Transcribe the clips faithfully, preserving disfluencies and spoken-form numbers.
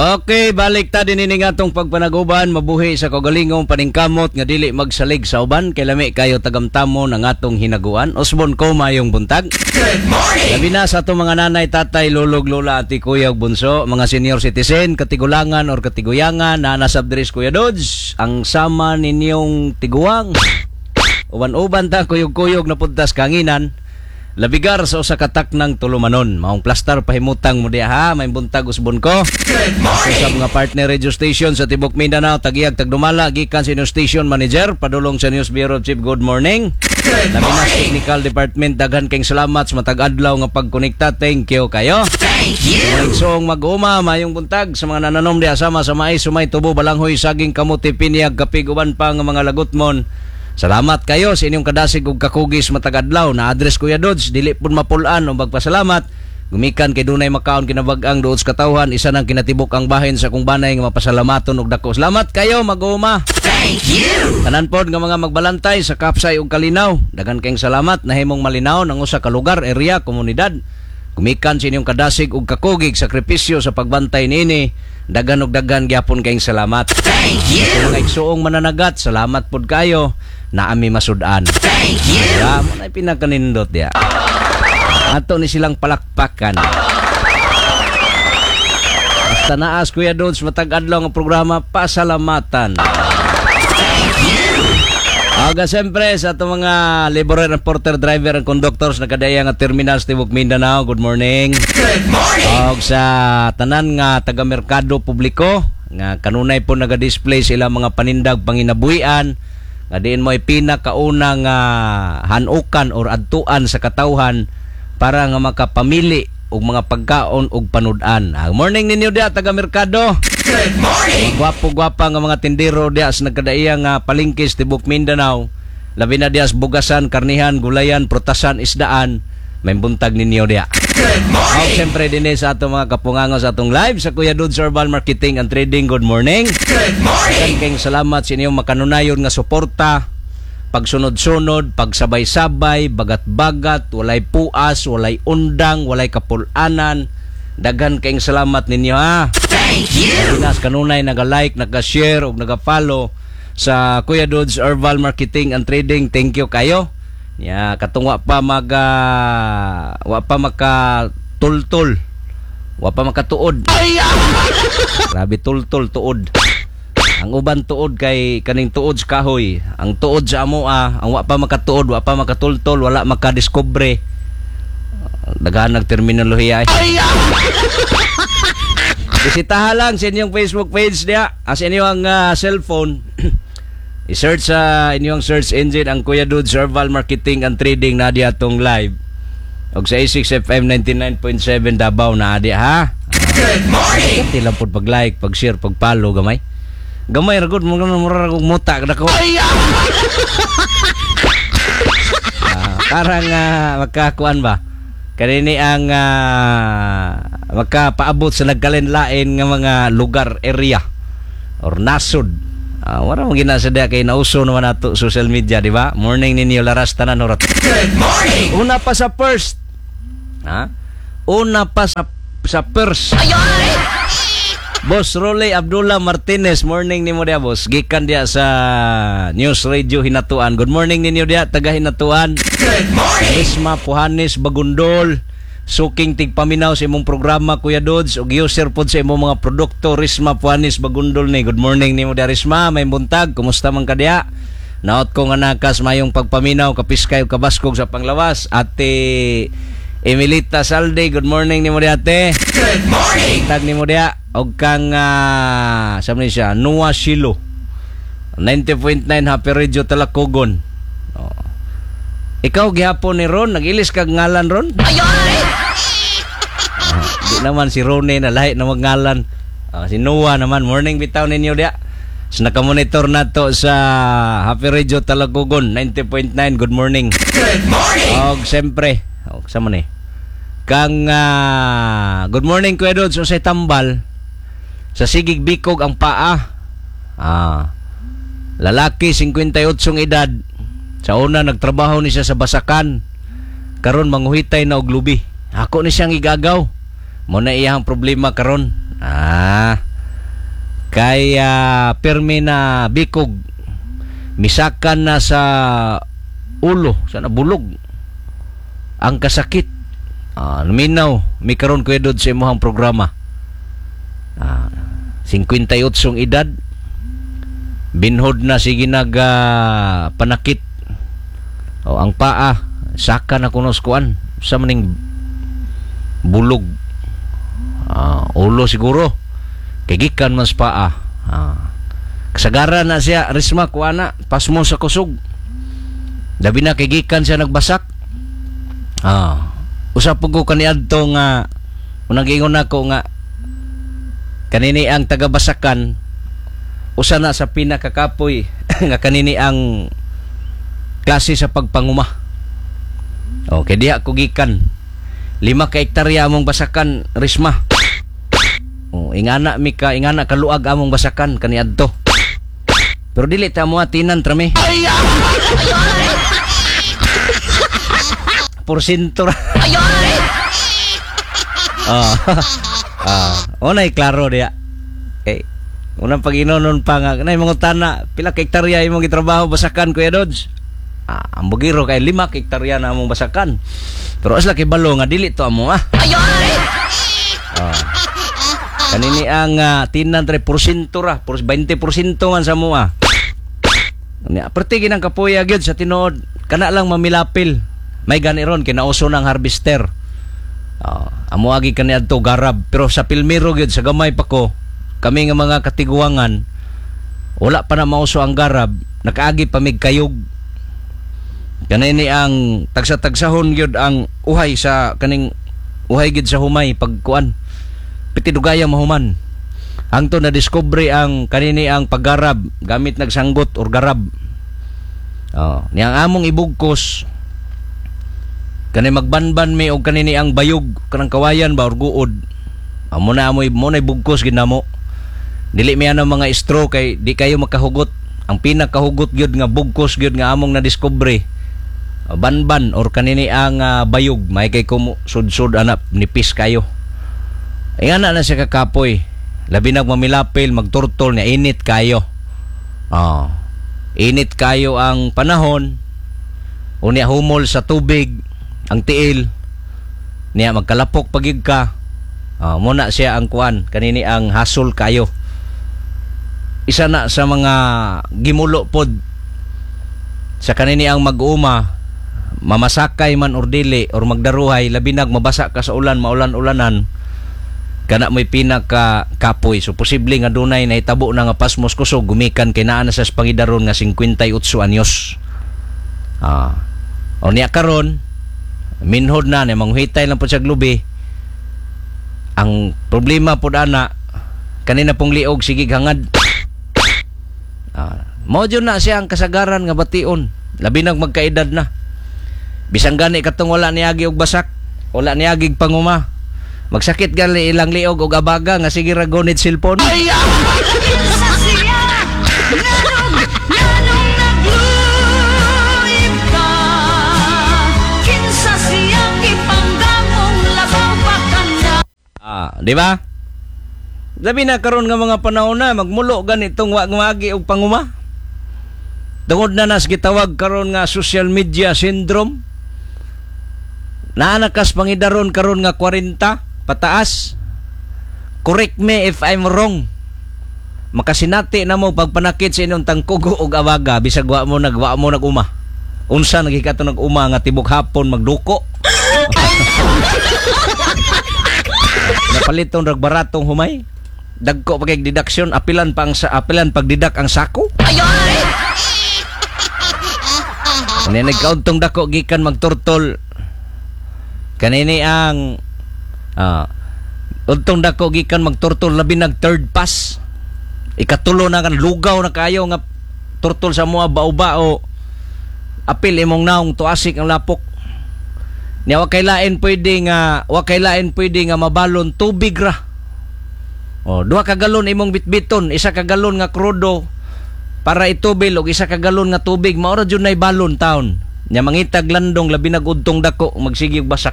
Okay, balik ta din ini nga tong pagpanaguban, mabuhi sa kagalingong paningkamot nga dili magsalig sa uban kay lami kayo tagamtamo ng atong hinaguan. Osbon ko mayong buntag. Good morning. Labi na sa atong mga nanay, tatay, lulog, lola, ati, kuya, bunso, mga senior citizen, katigulangan or katiguyangan na nasabdris Kuya Dodge, ang sama ninyong tiguang. Uban-uban ta kuyog-kuyog na puntas kanginan. Labigar sa usa katak ng tulumanon. Maong plaster pahimutang mo diya ha. May buntag usbon ko. Good morning. Sa mga partner radio station sa Tibok Mindanao, Tagiag, Tagdumala, gikan sa News Station Manager, padulong sa News Bureau Chief. Good morning. Good morning. Labi na Technical Department, daghan kayong salamat sa matag adlaw nga pagkonekta. Thank you kayo. Thank you. So mag-uma, mayong buntag sa mga nananom diya sama sa mais, sumay, tubo, balanghoy, saging, kamuti, piniag, kapig, uban pa nga mga lagutmon. Salamat kayo sa inyong kadasig ug kakugis matag adlaw na address Kuya Dodge, dili pud mapulan o magpasalamat. Gumikan kay dunay makaon kinabag-ang duot sa katawhan, isa nang kinatibok ang bahin sa kung banay nga mapasalamaton og dako. Salamat kayo, mag-uma. Thank you. Tanan pod nga mga magbalantay sa Kapsay ug Kalinaw, daghan kayong salamat nahimong malinaw ng usa ka lugar, area, komunidad. Gumikan sa inyong kadasig ug kakugig sakripisyo sa pagbantay niini, daghan ug daghan gyapon kayong salamat. Thank you. Sa mga igsuong mananagat, salamat pod kayo na ami masudan. Thank you. Kaya mo na pinakanindot ya. Ato ni silang palakpakan. Basta naas Kuya Dodge matag adlaw nga programa, pasalamatan. Thank you. Aga siyempre sa ato mga laborer, reporter, driver, and conductors na kadaya nga terminal sa Tibok Mindanao. Good morning. Good morning. Og sa tanan nga taga-merkado publiko nga kanunay po naga-display sila mga panindag panginabuhian nga diin mo ay pinakaunang uh, hanukan or adtuan sa katawhan para nga makapamili og mga pagkaon og panudan. Ang morning ninyo dia taga merkado. Good morning. Gwapo-gwapa nga mga tindero dia sa nagkadaiyang uh, palengke sa Tibok Mindanao. Labi na dia sa bugasan, karnihan, gulayan, prutasan, isdaan. May buntag ninyo dia. Good morning. Oh, siyempre din sa atong mga kapungango sa atong live sa Kuya Dodge Herbal Marketing and Trading. Good morning. Good morning. Kayong salamat sa inyong makanunayon nga suporta, pagsunod-sunod, pagsabay-sabay, bagat-bagat, walay puas, walay undang, walay kapulanan. Daghan kayong salamat ninyo ha. Thank you. Pinas kanunay naga-like, naga-share ug naga-follow sa Kuya Dodge Herbal Marketing and Trading. Thank you kayo. Ya, katong wa pa mag uh, wa pa maka tultul. Wa pa makatuod. Grabe tultul tuod. Ang uban tuod kay kaning tuod sa kahoy. Ang tuod sa amo ah, ang wa pa makatuod, wa pa makatultol, wala makadiskubre. Daghan nag terminolohiya. Bisitaha lang sa inyong Facebook page niya, as inyong uh, cellphone. I-search sa uh, inyong search engine ang Kuya Dodge Herbal Marketing and Trading na di atong live. Og sa A six F M ninety-nine point seven Davao na di ha. Good morning. Hindi lang po pag-like, pag-share, pag-follow gamay. Gamay ra gud mo mura kog muta kada ko. Ah, karang uh, makakuan ba? Kanini ang uh, makapaabot sa nagkalenlain nga mga lugar, area or nasod. Uh, wala mong ginasadya kay nauso naman nato social media, di ba? Morning ninyo laras tanan orat. Good morning. Una pa sa first. Ha? Una pa sa sa first. Boss Rolly Abdullah Martinez, morning nimo dia boss. Gikan dia sa News Radio Hinatuan. Good morning ninyo dia taga Hinatuan. Good morning. Risma Puhanes Bagundol. Suking tigpaminaw sa imong programa Kuya Dodge og user pod sa imong mga produkto. Risma Puanis Bagundol ni. Good morning nimo dia Risma, may buntag, kumusta man ka diha? Naot ko nga nakas mayong pagpaminaw kapiskay ug kabaskog sa panglawas. Ate Emilita Salde, good morning nimo dia ate. Good morning. Tag nimo dia og kang uh, sa man siya Noah Shilo ninety point nine Happy Radio Talakogon. Oh. Ikaw gihapon ni Ron, nag-ilis kag ngalan Ron? Ayoy! Uh, di naman si Rone na lahi na magngalan. Uh, si Noah naman, morning bitaw ninyo dia. So nakamonitor na to sa Happy Radio Talagogon ninety point nine. Good morning. Good morning. Og siyempre, og sa man eh. Kang uh, good morning Kuya Dodge, so say tambal sa Sigig Bicog ang paa. Ah. Lalaki fifty-eight ng edad. Sa una nagtrabaho ni siya sa Basakan. Karon manguhitay na og lubi. Ako ni siyang igagaw. Mo na iyang problema karon. Ah. kay uh, permi na bikog misakan na sa ulo sa nabulog ang kasakit. Ah, luminaw mi karon ko edod sa imong programa. Ah, fifty-eight ang edad. Binhod na sige nag uh, panakit. O ang paa saka na kunos kuan sa maning bulog. Ah, ulo siguro kay gikan man sa paa. Ah, kasagaran na siya risma kuana pasmo sa kusog. Dabi na kay gikan siya nagbasak. Ah, usap ko kaniadto nga unang giingon nako nga kanini ang tagabasakan usa na sa pinakakapoy nga kanini ang klase sa pagpanguma. Okay, diha ko gikan. Lima ka hektarya among basakan risma. Oh, ingana mi ka ingana kaluag among basakan kaniadto. Pero dili ta mo atinan trami. Porsyento ra. Ah. Ah, unay klaro diya. Okay. Unang pag-inonon pa nga nay mga tana, pila ka hektarya imong gitrabaho basakan Kuya Dodge? Ah, ang bugiro kay lima ka hektarya na among basakan. Pero asla kay balo nga dili to amo ah. Ah. Kanini ang uh, tinan tre porsyento ra, twenty percent man sa mo ah. Nya perti ginang kapuya gyud sa tinuod kana lang mamilapil. May ganiron kinauso ng harvester. Uh, amo agi kaniadto garab pero sa pilmiro gyud sa gamay pa ko kami nga mga katiguangan wala pa na mauso ang garab nakaagi pa mig kayog kanini ang tagsa-tagsahon gyud ang uhay sa kaning uhay gyud sa humay pagkuan pitidugaya mahuman hangto na discovery ang kanini ang paggarab gamit nagsanggot or garab. Oh, niyang among ibugkos kani magbanban mi og kanini ang bayog kanang kawayan ba or guod. Amo na amoy mo na bugkos ginamo. Dili mi ano mga straw kay di kayo makahugot. Ang pinakahugot gyud nga bugkos gyud nga among na discovery. Banban or kanini ang uh, bayog may kay kumo sud-sud anap nipis kayo. Ingana na siya kakapoy. Labi nag mamilapil magturtol niya init kayo. Oh. Init kayo ang panahon. Unya humol sa tubig ang tiil niya magkalapok pagig ka. Uh, muna siya ang kuan kanini ang hasol kayo. Isa na sa mga gimulo pod sa kanini ang mag-uma mamasakay man or dili or magdaruhay labi nag mabasa ka sa ulan maulan-ulanan kana may pinaka kapoy so posible nga dunay nahitabo na nga pasmos kusog gumikan kay naa na sa pangidaron nga fifty-eight anyos. Ah, o niya karon minhod na ni manghuitay lang po sa glubi. Ang problema po ana kanina pong liog sige hangad. Ah, mo jud na siya ang kasagaran nga bation labi nag magkaedad na. Bisang gani katong wala niagi og basak, wala niagi panguma. Magsakit gali ilang liog og abaga nga sige ra gonit cellphone. Ay! Ah, di ba? Sabi na karon nga mga panahon na magmulo ganitong wa ngagi og panguma. Tungod na nas gitawag karon nga social media syndrome. Naanakas pangidaron karon nga forty pataas. Correct me if I'm wrong. Makasinati na mo pagpanakit sa inyong tangkugo og awaga bisag wa mo nagwa mo naguma. Unsa nagikato naguma nga tibok hapon magduko. Napaliton rag baratong humay. Dagko pagig deduction apilan pang sa apilan pagdidak ang sako. Ayoy. Ni nagkauntong dako gikan magturtol. Kanini ang ah untong dako gikan magturtol labi nag third pass. Ikatulo na kan lugaw na kayo nga turtol sa mga bao-bao. Apil imong naong tuasik ang lapok. Niya wa kay lain pwede nga wa kay lain pwede nga mabalon tubig ra. O duha ka galon imong bitbiton, isa ka galon nga krudo para itubil og isa ka galon nga tubig mao ra jud nay balon taon. Nya mangitag landong labi nagudtong dako magsige og basak.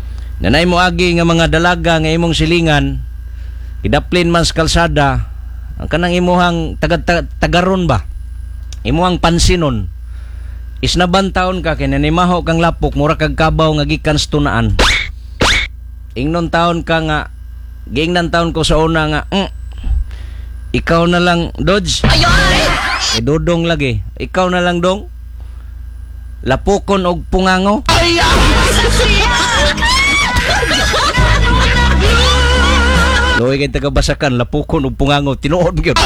Nanay mo agi nga mga dalaga nga imong silingan idaplin man sa kalsada ang kanang imuhang taga, taga, tagaron ba, imuhang pansinon, isnaban taon ka kinanimaho kang lapok mura kag kabaw nga gikan sa tunaan. Ingnon taon ka nga giingnan taon ko sa una nga mm, ikaw na lang Dodge. E dodong lagi. Ikaw na lang dong. Lapokon og pungango. Loy kay tagabasakan lapokon og pungango tinuod gyud.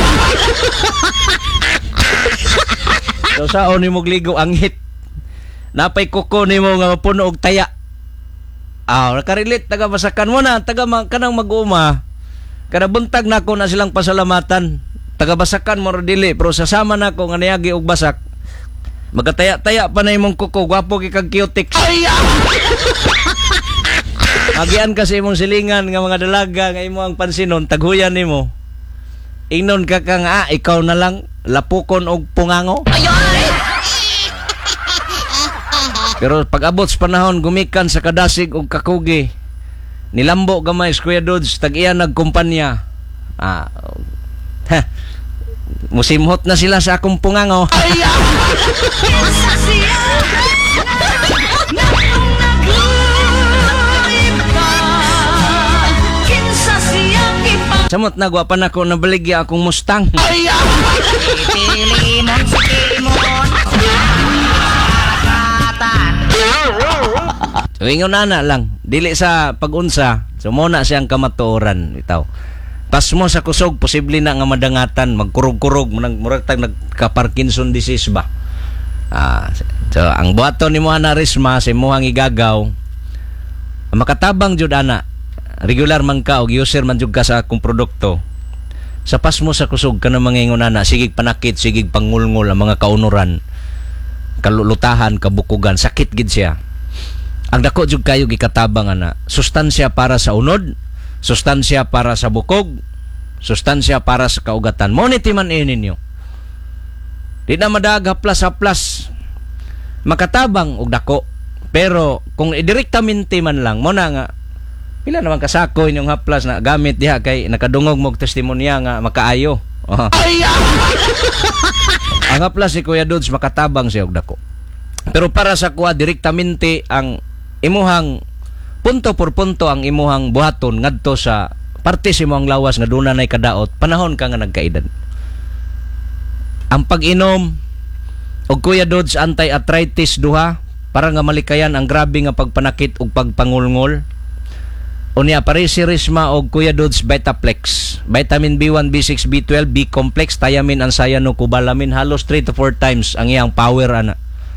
So saon nimo gligo ang hit. Napay kuko nimo nga mapuno og taya. Ah, nakarelate tagabasakan mo na taga kanang mag-uma. Kada buntag nako na silang pasalamatan. Tagabasakan mo dili pero sasama nako nga niagi og basak. Magkataya-taya pa na imong kuko, gwapo kay kag cutics. Agian kasi imong silingan nga mga dalaga nga imo ang pansinon taghuyan nimo. Ingnon ka ka nga ah, ikaw na lang lapukon og pungango. Pero pag abot sa panahon gumikan sa kadasig og kakugi. Nilambo gamay sa Kuya Dudes tag-iya nagkumpanya. Ah. Ha. Musimhot na sila sa akong pungango. Samot na gwapan ako nabaligya akong Mustang. So, ingon na lang, dili sa pag-unsa, so muna siyang kamatuoran, itaw. Pas mo sa kusog, posible na nga madangatan, magkurog-kurog, murag tag nagka-Parkinson disease ba. Ah, so, ang buhaton ni mo ana Risma, si muhang igagaw, makatabang jud ana, regular man ka, o user man jud ka sa akong produkto, sa pas mo sa kusog, ka na mangingon ana, sigig panakit, sigig pangulngol, ang mga kaunuran, kalulutahan, kabukugan, sakit gid siya. Ang dako jud kayo gikatabang ana, sustansya para sa unod, sustansya para sa bukog, sustansya para sa kaugatan. Moniti man ini ninyo. Di na madag haplas-haplas. Makatabang og dako. Pero kung idirektamente man lang, mo na nga, pila naman kasako inyong haplas na gamit diha kay nakadungog mog testimonya nga makaayo. Oh. Ang haplas si Kuya Dudes makatabang siya og dako. Pero para sa kuha direktamente ang imuhang punto por punto ang imuhang buhaton ngadto sa parte sa imong lawas nga duna nay kadaot panahon ka nga nagkaedad. Ang pag-inom og Kuya Dudes anti-arthritis duha para nga malikayan ang grabe nga pagpanakit ug pagpangulngol. Unya pare si Risma og Kuya Dudes Vitaplex, vitamin B one, B six, B twelve, B complex, thiamine, cyanocobalamin halos three to four times ang iyang power ana.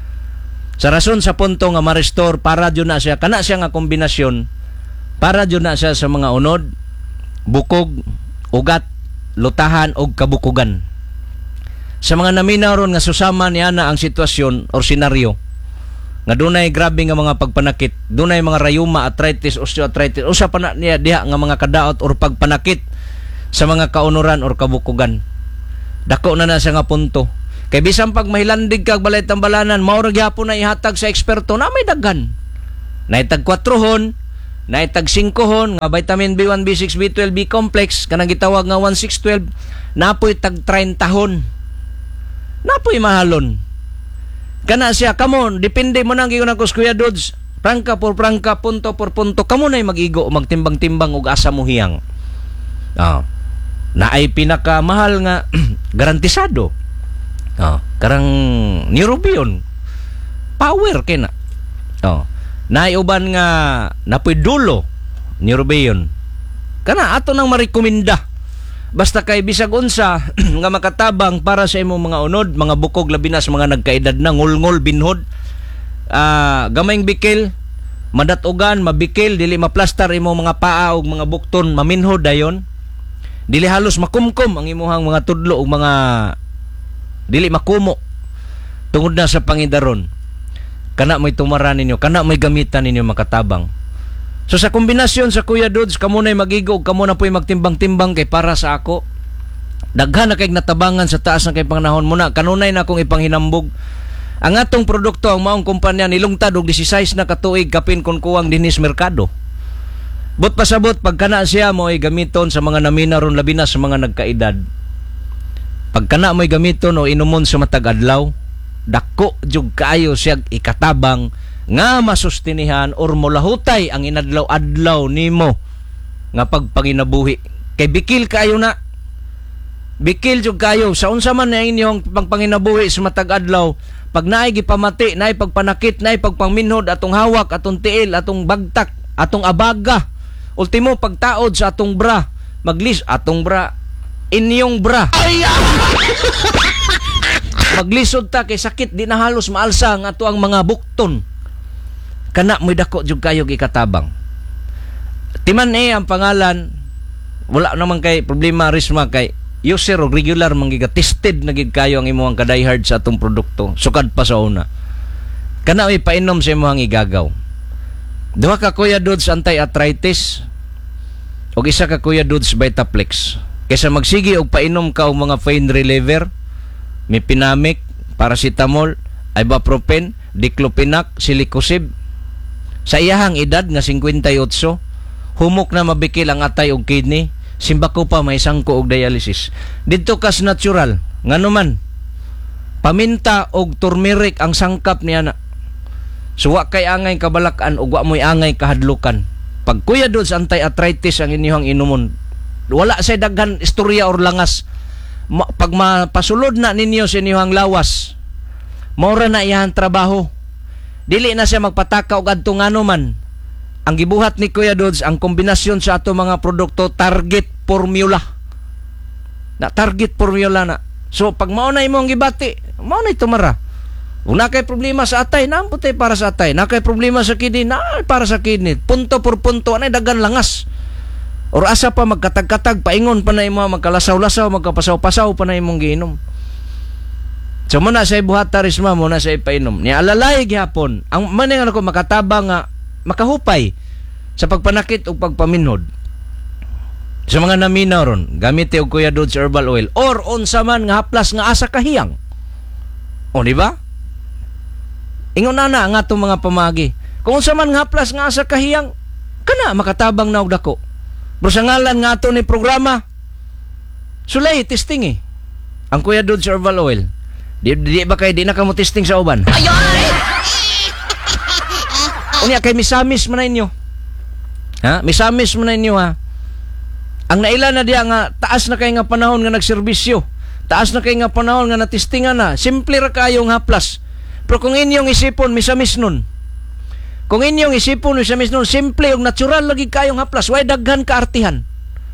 Sa rason sa punto nga ma-restore para jud na siya kana siya nga kombinasyon para jud na siya sa mga unod, bukog, ugat, lutahan og kabukugan. Sa mga naminaw ron nga susama niya na ang sitwasyon or senaryo nga dunay grabe nga mga pagpanakit, dunay mga rayuma, arthritis, osteoarthritis, usa pa na niya diha nga mga kadaot or pagpanakit sa mga kaunuran or kabukugan. Dako na na siya nga punto. Kay bisan pag mahilandig kag balay tambalanan, mao ra gyapon na ihatag sa eksperto na may daghan. Naitag kwatro-hon, naitag singko-hon nga vitamin B one, B six, B twelve, B complex kanang gitawag nga one six twelve, napoy tag thirty-hon. Napoy mahalon. Kana siya kamo, depende mo nang giyon ako Kuya Dudes. Prangka por prangka, punto por punto, kamo nay mag-igo magtimbang-timbang og asa mo hiyang. Ah. Na ay pinakamahal nga garantisado. Oh, karang neurobion power kina. Oh. Naiuban nga napoy dulo neurobion. Kana ato nang marekomenda. Basta kay bisag unsa nga makatabang para sa imong mga unod, mga bukog labi na sa mga nagkaedad na ngulngol binhod. Ah, uh, gamayng bikil, madatugan, mabikil, dili maplastar imong mga paa ug mga bukton, maminhod dayon. Dili halos makumkum ang imuhang mga tudlo ug mga dili makumo tungod na sa pangidaron. Kana may tumaran ninyo, kana may gamitan ninyo makatabang. So sa kombinasyon sa Kuya Dudes, kamo nay magigo, kamo na po'y magtimbang-timbang kay para sa ako. Daghan na kay natabangan sa taas ng kay pangnahon muna. Kanunay na akong ipanghinambog. Ang atong produkto, ang maong kumpanya nilungtad og sixteen na katuig kapin kun kuwang dinis merkado. But pasabot pagkana siya mo ay gamiton sa mga namina ron labi na sa mga nagkaedad. Pagkana mo ay gamiton o inumon sa matag adlaw, dako jud kaayo siya ikatabang nga masustinihan or molahutay ang inadlaw-adlaw nimo nga pagpanginabuhi. Kay bikil kayo na. Bikil jud kayo sa unsa man na inyong pagpanginabuhi sa matag adlaw. Pag naay gipamati, naay pagpanakit, naay pagpangminhod atong hawak, atong tiil, atong bagtak, atong abaga. Ultimo pagtaod sa atong bra, maglis atong bra, inyong bra. Maglisod ta kay sakit di na halos maalsa nga ato ang mga bukton. Kana mo'y dako jud kayo gikatabang. Timan eh ang pangalan, wala naman kay problema risma kay user o regular mangiga tested na gid kayo ang imong kadayhard sa atong produkto. Sukad pa sa una. Kana may painom sa imong igagaw. Duha ka Kuya Dudes anti-arthritis o isa ka Kuya Dudes Vitaplex. Kaysa magsigi og painom ka og mga pain reliever, Mipinamic, paracetamol, ibuprofen, diclofenac, silicosib. Sa iyahang edad nga fifty-eight, humok na mabikil ang atay og kidney, simbako pa may sangko og dialysis. Didto kas natural, ngano man. Paminta og turmeric ang sangkap niya na. Suwa kay angay kabalakan ug wa moy angay kahadlukan. Pag Kuya Dudes anti-arthritis ang inyong inumon, wala say daghan istorya or langas. Ma, pag mapasulod na ninyo sa inyong lawas, maura na iyang trabaho. Dili na siya magpataka og adto ngano man. Ang gibuhat ni Kuya Dudes ang kombinasyon sa ato mga produkto target formula. Na target formula na. So pag mao na imong gibati, mao na tumara. Kung na kay problema sa atay, namputay para sa atay. Na kay problema sa kidney, na para sa kidney. Punto por punto, anay dagan langas. Or asa pa magkatag-katag, paingon pa na imo, magkalasaw-lasaw, magkapasaw-pasaw pa na imong giinom. So muna sa ibuhat tarisma, muna sa ipainom. Ni alalay gihapon, ang maning ako makatabang nga, makahupay sa pagpanakit o pagpaminhod. Sa mga namina ron, gamit og Kuya Dudes herbal oil or unsa man nga haplas nga asa kahiyang. O di ba? Ingon na na nga itong mga pamagi. Kung unsa man nga haplas nga asa kahiyang, kana makatabang na og dako. Pero sa ngalan nga ito ni programa, sulay, testing eh. Ang Kuya Dudes herbal oil. Di, di ba kayo, di na ka mo testing sa uban? Ayoy! Unya, kay misamis mo na inyo. Ha? Misamis mo na inyo, ha? Ang naila na diya nga, taas na kayo nga panahon nga nagserbisyo. Taas na kayo nga panahon nga natistingan na. Simple ra kayong haplas. Pero kung inyong isipon, misamis nun. Kung inyong isipon sa mismo, simple yung natural lagi kayong haplas, way daghan kaartihan.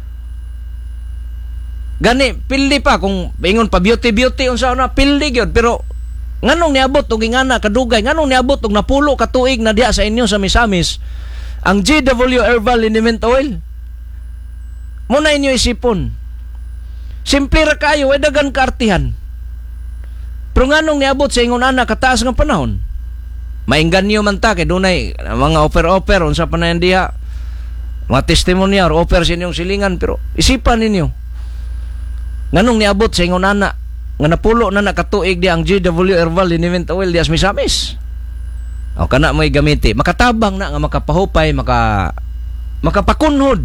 Gani, pildi pa kung ingon pa beauty-beauty unsa na pildi gyud, pero nganong niabot og ingana kadugay, nganong niabot og napulo ka tuig na diha sa inyo sa misamis ang G W Herbal Liniment Oil. Muna inyo isipon. Simple ra kayo, way daghan kaartihan. Pero nganong niabot sa ingon ana kataas nga panahon? Mainganyo man ta kay dunay mga offer-offer unsa pa na diha mga testimonya or offer sa inyong silingan, pero isipan ninyo nganong niabot sa ingon ana nga napulo na nakatuig di ang G W Herbal Liniment Oil dias misamis. O kana mo'y gamiti makatabang na nga makapahupay, maka makapakunhod